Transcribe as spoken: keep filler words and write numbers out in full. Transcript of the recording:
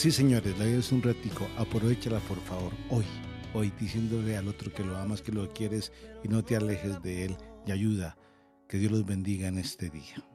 Sí, señores, la vida es un ratico, aprovechala por favor, hoy, hoy, diciéndole al otro que lo amas, que lo quieres y no te alejes de él y ayuda. Que Dios los bendiga en este día.